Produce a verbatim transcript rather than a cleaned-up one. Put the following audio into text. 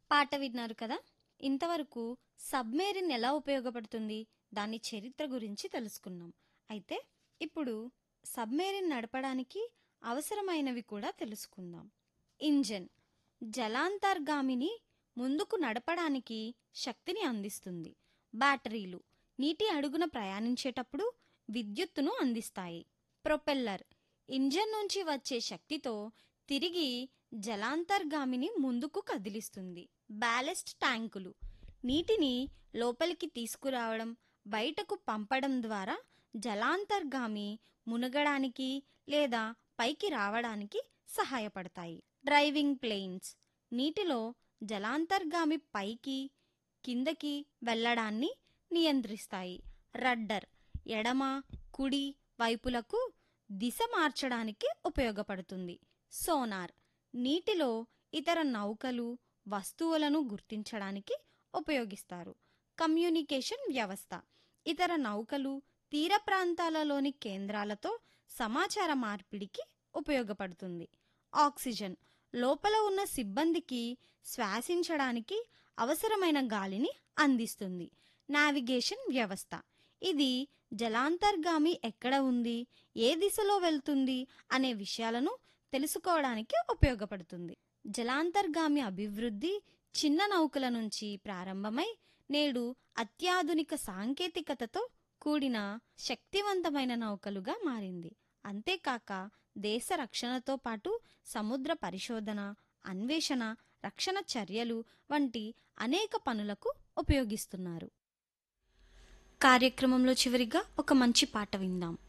పాట విన్నారు కదా. ఇంతవరకు సబ్మెరీన్ ఎలా ఉపయోగపడుతుంది, దాని చరిత్ర గురించి తెలుసుకున్నాం. అయితే ఇప్పుడు సబ్మెరీన్ నడపడానికి అవసరమైనవి కూడా తెలుసుకుందాం. ఇంజన్ జలాంతర్గామిని ముందుకు నడపడానికి శక్తిని అందిస్తుంది. బ్యాటరీలు నీటి అడుగున ప్రయాణించేటప్పుడు విద్యుత్తును అందిస్తాయి. ప్రొపెల్లర్ ఇంజన్ నుంచి వచ్చే శక్తితో తిరిగి జలాంతర్గామిని ముందుకు కదిలిస్తుంది. బ్యాలెస్ట్ ట్యాంకులు నీటిని లోపలికి తీసుకురావడం, బయటకు పంపడం ద్వారా జలాంతర్గామి మునగడానికి లేదా పైకి రావడానికి సహాయపడతాయి. డ్రైవింగ్ ప్లేన్స్ నీటిలో జలాంతర్గామి పైకి కిందకి వెళ్ళడాన్ని నియంత్రిస్తాయి. రడ్డర్ ఎడమ కుడి వైపులకు దిశ మార్చడానికి ఉపయోగపడుతుంది. సోనార్ నీటిలో ఇతర నౌకలు వస్తువులను గుర్తించడానికి ఉపయోగిస్తారు. కమ్యూనికేషన్ వ్యవస్థ ఇతర నౌకలు తీర ప్రాంతాలలోని కేంద్రాలతో సమాచార మార్పిడికి ఉపయోగపడుతుంది. ఆక్సిజన్ లోపల ఉన్న సిబ్బందికి శ్వాసించడానికి అవసరమైన గాలిని అందిస్తుంది. నావిగేషన్ వ్యవస్థ ఇది జలాంతర్గామి ఎక్కడ ఉంది, ఏ దిశలో వెళ్తుంది అనే విషయాలను తెలుసుకోవడానికి ఉపయోగపడుతుంది. జలాంతర్గామి అభివృద్ధి చిన్న నౌకల నుంచి ప్రారంభమై నేడు అత్యాధునిక సాంకేతికతతో కూడిన శక్తివంతమైన నౌకలుగా మారింది. అంతేకాక దేశ రక్షణతో పాటు సముద్ర పరిశోధన, అన్వేషణ, రక్షణ చర్యలు వంటి అనేక పనులకు ఉపయోగిస్తున్నారు. కార్యక్రమంలో చివరిగా ఒక మంచి పాట విందాం.